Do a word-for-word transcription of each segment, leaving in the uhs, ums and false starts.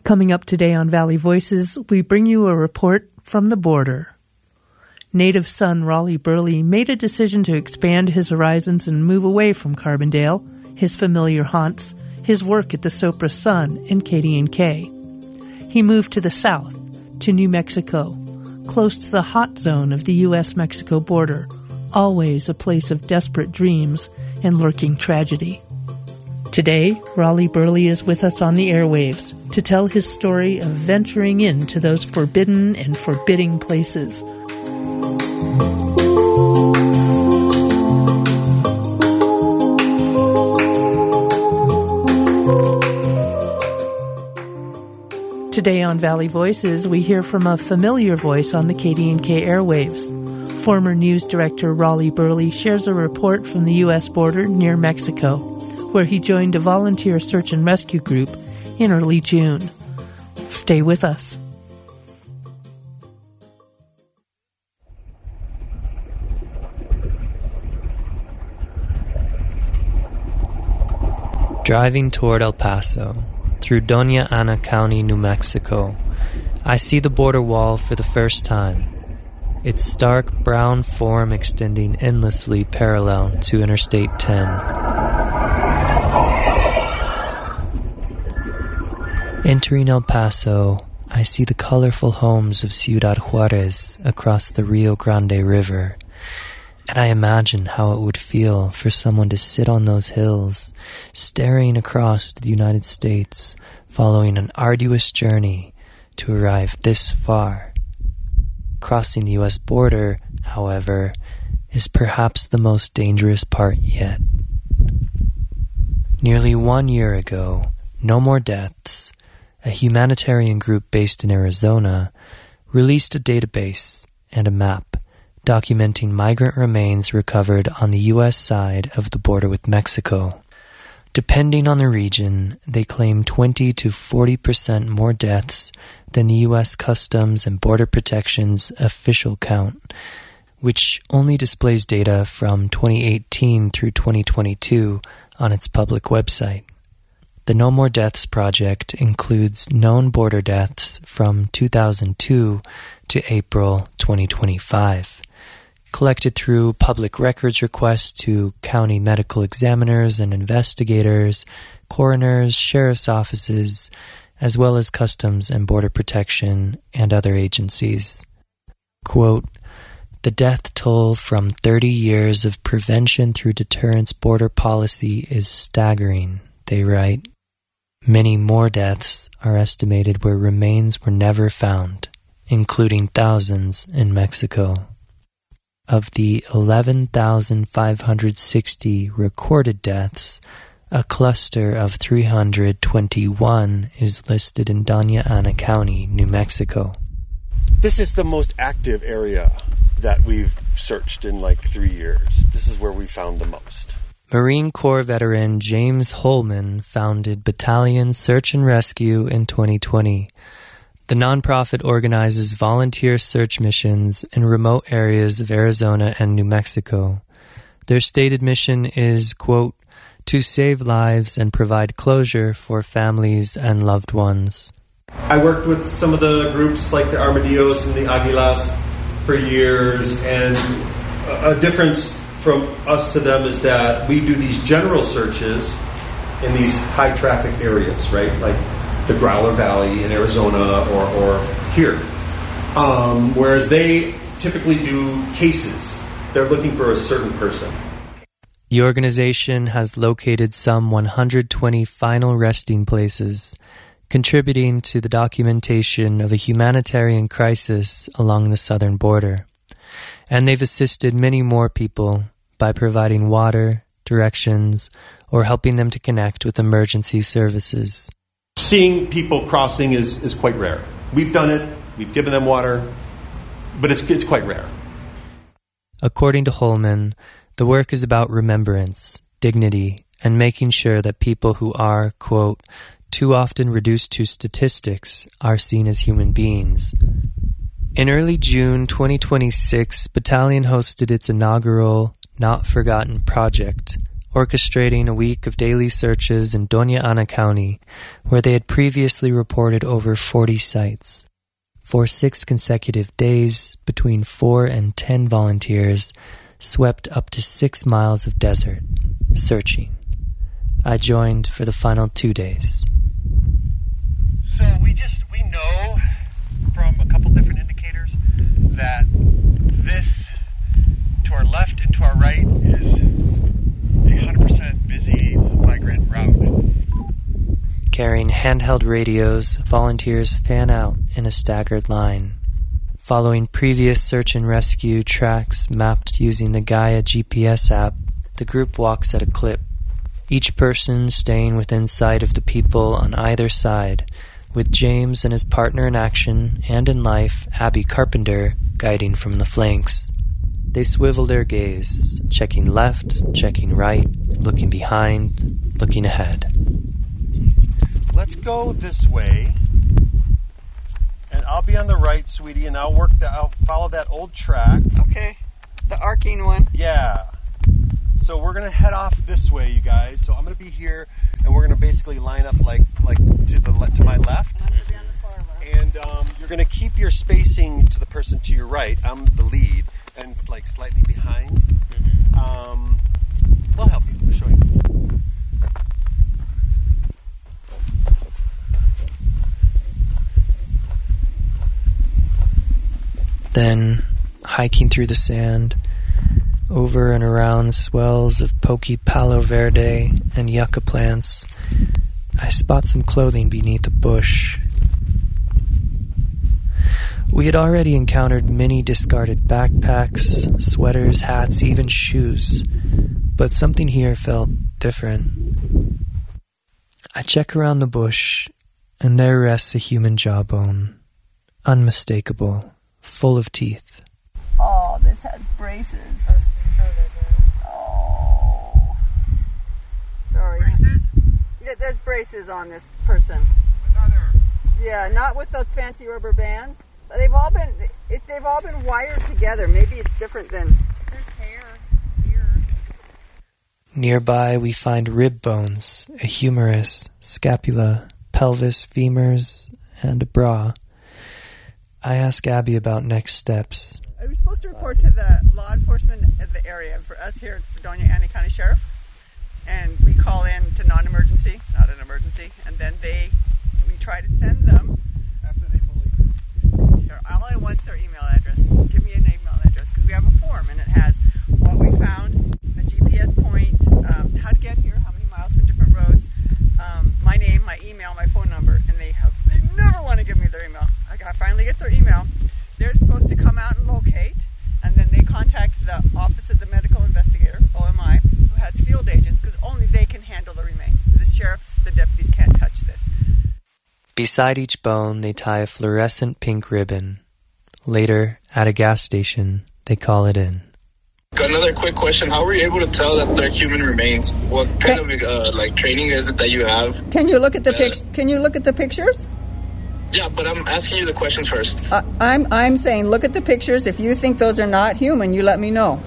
Coming up today on Valley Voices, we bring you a report from the border. Native son Raleigh Burley made a decision to expand his horizons and move away from Carbondale, his familiar haunts, his work at the Sopra Sun and K D and K. He moved to the south, to New Mexico, close to the hot zone of the U S Mexico border, always a place of desperate dreams and lurking tragedy. Today, Raleigh Burley is with us on the airwaves to tell his story of venturing into those forbidden and forbidding places. Today on Valley Voices, we hear from a familiar voice on the K D and K airwaves. Former news director Raleigh Burley shares a report from the U S border near Mexico, where he joined a volunteer search and rescue group in early June. Stay with us. Driving toward El Paso, through Doña Ana County, New Mexico, I see the border wall for the first time, its stark brown form extending endlessly parallel to Interstate ten. Entering El Paso, I see the colorful homes of Ciudad Juarez across the Rio Grande River, and I imagine how it would feel for someone to sit on those hills, staring across the United States, following an arduous journey to arrive this far. Crossing the U S border, however, is perhaps the most dangerous part yet. Nearly one year ago, No More Deaths, a humanitarian group based in Arizona, released a database and a map documenting migrant remains recovered on the U S side of the border with Mexico. Depending on the region, they claim twenty to forty percent more deaths than the U S Customs and Border Protection's official count, which only displays data from twenty eighteen through twenty twenty-two on its public website. The No More Deaths project includes known border deaths from two thousand two to April twenty twenty-five, collected through public records requests to county medical examiners and investigators, coroners, sheriff's offices, as well as Customs and Border Protection and other agencies. Quote, "The death toll from thirty years of prevention through deterrence border policy is staggering," they write. Many more deaths are estimated where remains were never found, including thousands in Mexico. Of the eleven thousand five hundred sixty recorded deaths, a cluster of three hundred twenty-one is listed in Doña Ana County, New Mexico. This is the most active area that we've searched in like three years. This is where we found the most. Marine Corps veteran James Holman founded Battalion Search and Rescue in twenty twenty. The nonprofit organizes volunteer search missions in remote areas of Arizona and New Mexico. Their stated mission is, quote, "to save lives and provide closure for families and loved ones." I worked with some of the groups like the Armadillos and the Aguilas for years, and a difference from us to them is that we do these general searches in these high traffic areas, right? Like the Growler Valley in Arizona or, or here. Um, whereas they typically do cases. They're looking for a certain person. The organization has located some one hundred twenty final resting places, contributing to the documentation of a humanitarian crisis along the southern border. And they've assisted many more people by providing water, directions, or helping them to connect with emergency services. Seeing people crossing is, is quite rare. We've done it, we've given them water, but it's, it's quite rare. According to Holman, the work is about remembrance, dignity, and making sure that people who are, quote, too often reduced to statistics are seen as human beings. In early June twenty twenty-six, Battalion hosted its inaugural Not Forgotten Project, orchestrating a week of daily searches in Doña Ana County, where they had previously reported over forty sites. For six consecutive days, between four and ten volunteers swept up to six miles of desert, searching. I joined for the final two days. So we just, we know from a couple different indicators that this, to our left and to our right, is a one hundred percent busy migrant route. Carrying handheld radios, volunteers fan out in a staggered line. Following previous search and rescue tracks mapped using the Gaia G P S app, the group walks at a clip, each person staying within sight of the people on either side, with James and his partner in action and in life, Abby Carpenter, guiding from the flanks. They swivel their gaze, checking left, checking right, looking behind, looking ahead. Let's go this way, and I'll be on the right, sweetie, and I'll work the, I'll follow that old track. Okay, the arcing one. Yeah. So we're gonna head off this way, you guys. So I'm gonna be here, and we're gonna basically line up like like to the le- to my left. I'm gonna be on the far left. And um, you're gonna keep your spacing to the person to your right. I'm the lead, and like slightly behind. Mm-hmm. Um, we'll help you. We'll show you. Then, hiking through the sand, over and around swells of Poke Palo Verde and yucca plants, I spot some clothing beneath a bush. We had already encountered many discarded backpacks, sweaters, hats, even shoes, but something here felt different. I check around the bush, and there rests a human jawbone, unmistakable, full of teeth. Oh, this has braces. Oh. Sorry. Braces? Yeah, there's braces on this person. Another. Yeah, not with those fancy rubber bands. They've all been it, they've all been wired together. Maybe it's different than... There's hair here. Nearby we find rib bones, a humerus, scapula, pelvis, femurs, and a bra. I ask Abby about next steps. Are we supposed to report to the law enforcement of the area? For us here, it's the Doña Ana County Sheriff. And we call in to non-emergency, it's not an emergency, and then they, we try to send them. After they fully... Sure, all I want's their email address. Give me an email address, because we have a form, and it has what we found, a G P S point, um, how to get here, how many miles from different roads, um, my name, my email, my phone number, and they have, they never want to give me their email. I finally get their email. They're supposed to come out and locate, and then they contact the Office of the Medical Investigator, O M I, who has field agents, because only they can handle the remains. The sheriffs, the deputies can't touch this. Beside each bone, they tie a fluorescent pink ribbon. Later, at a gas station, they call it in. Another quick question. How were you able to tell that they're human remains? What kind can, of uh, like training is it that you have? Can you look at the uh, pic- Can you look at the pictures? Yeah, but I'm asking you the questions first. Uh, I'm I'm saying look at the pictures. If you think those are not human, you let me know.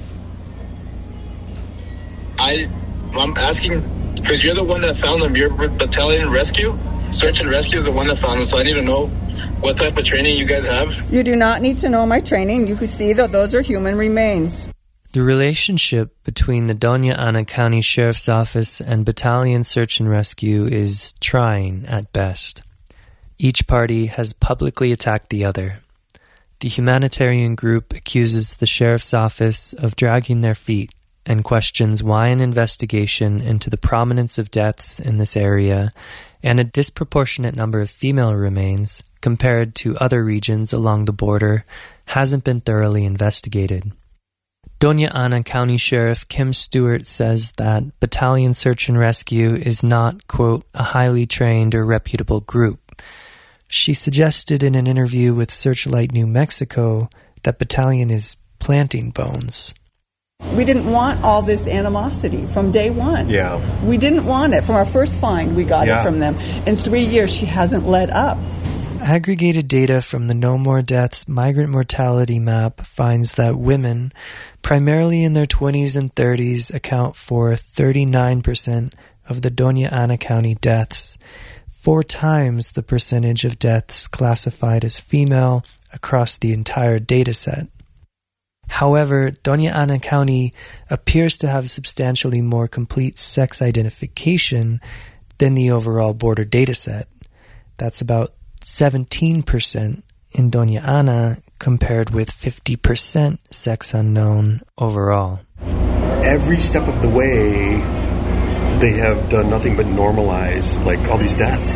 I, I'm asking because you're the one that found them. Your battalion rescue, search and rescue is the one that found them. So I need to know what type of training you guys have. You do not need to know my training. You can see that those are human remains. The relationship between the Doña Ana County Sheriff's Office and Battalion Search and Rescue is trying at best. Each party has publicly attacked the other. The humanitarian group accuses the sheriff's office of dragging their feet and questions why an investigation into the prominence of deaths in this area and a disproportionate number of female remains compared to other regions along the border hasn't been thoroughly investigated. Doña Ana County Sheriff Kim Stewart says that Battalion Search and Rescue is not, quote, a highly trained or reputable group. She suggested in an interview with Searchlight New Mexico that Battalion is planting bones. We didn't want all this animosity from day one. Yeah. We didn't want it. From our first find, we got yeah. it from them. In three years, she hasn't let up. Aggregated data from the No More Deaths migrant mortality map finds that women, primarily in their twenties and thirties, account for thirty-nine percent of the Doña Ana County deaths, four times the percentage of deaths classified as female across the entire dataset. However, Doña Ana County appears to have substantially more complete sex identification than the overall border dataset. That's about seventeen percent in Doña Ana compared with fifty percent sex unknown overall. Every step of the way, they have done nothing but normalize like all these deaths.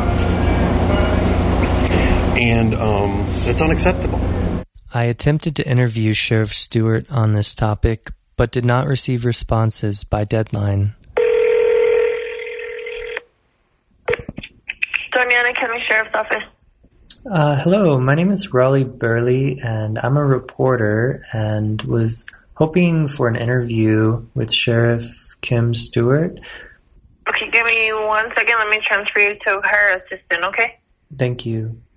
And um, it's unacceptable. I attempted to interview Sheriff Stewart on this topic, but did not receive responses by deadline. Doña Ana County Sheriff's Office. Uh, hello, my name is Raleigh Burley, and I'm a reporter and was hoping for an interview with Sheriff Kim Stewart. Okay, give me one second. Let me transfer you to her assistant, okay? Thank you.